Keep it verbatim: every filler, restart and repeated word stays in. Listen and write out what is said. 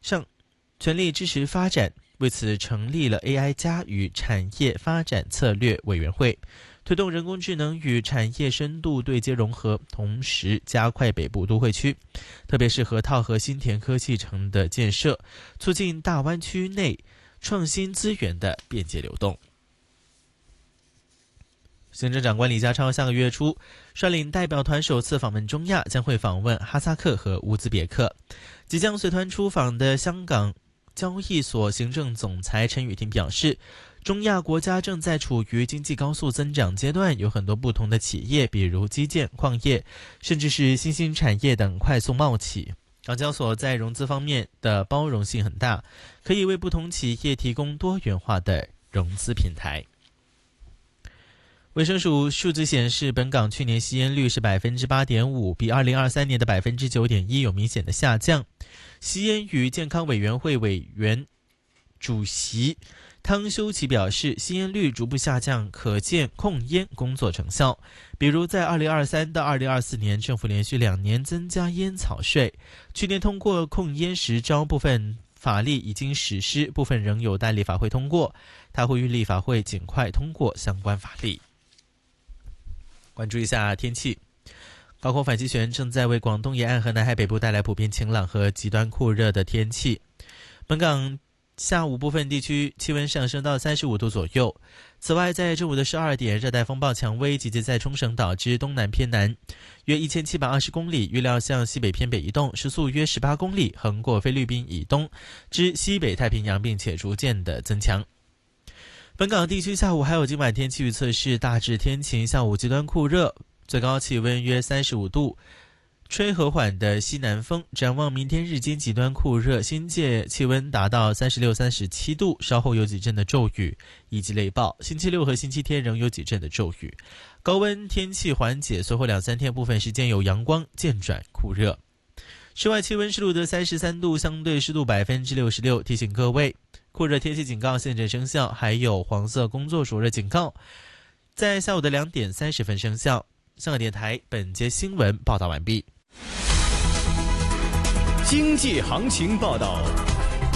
上全力支持发展，为此成立了 A I 加与产业发展策略委员会，推动人工智能与产业深度对接融合，同时加快北部都会区，特别是河套和新田科技城的建设，促进大湾区内创新资源的便捷流动。行政长官李家超下个月初率领代表团首次访问中亚，将会访问哈萨克和乌兹别克。即将随团出访的香港交易所行政总裁陈宇霆表示，中亚国家正在处于经济高速增长阶段，有很多不同的企业，比如基建、矿业，甚至是新兴产业等快速冒起。港交所在融资方面的包容性很大，可以为不同企业提供多元化的融资平台。卫生署数据显示，本港去年吸烟率是 百分之八点五， 比二零二三年的 百分之九点一 有明显的下降。吸烟与健康委员会委员主席汤修琪表示，吸烟率逐步下降，可见控烟工作成效。比如在二零二三到二零二四年，政府连续两年增加烟草税，去年通过控烟十招，部分法例已经实施，部分仍有待立法会通过。他呼吁立法会尽快通过相关法例。关注一下天气，高空反气旋正在为广东沿岸和南海北部带来普遍晴朗和极端酷热的天气。本港下午部分地区气温上升到三十五度左右。此外，在正午的十二点，热带风暴蔷薇集结在冲绳岛之东南偏南约一千七百二十公里，预料向西北偏北移动，时速约十八公里，横过菲律宾以东之西北太平洋，并且逐渐的增强。本港地区下午还有今晚天气预测是大致天晴，下午极端酷热，最高气温约三十五度，吹和缓的西南风。展望明天日间极端酷热，新界气温达到三十六、三十七度，稍后有几阵的骤雨以及雷暴。星期六和星期天仍有几阵的骤雨，高温天气缓解，随后两三天部分时间有阳光，渐转酷热。室外气温是录得三十三度，相对湿度 百分之六十六。 提醒各位，酷热天气警告现正生效，还有黄色工作暑热警告在下午的两点三十分生效。香港电台本节新闻报道完毕。 经济行情报道。